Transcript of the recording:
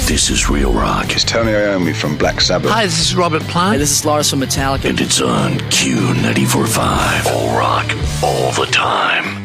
This is Real Rock. It's Tony Iommi from Black Sabbath. Hi, this is Robert Plant. Hey, this is Lars from Metallica. And it's on Q94.5. All rock, all the time.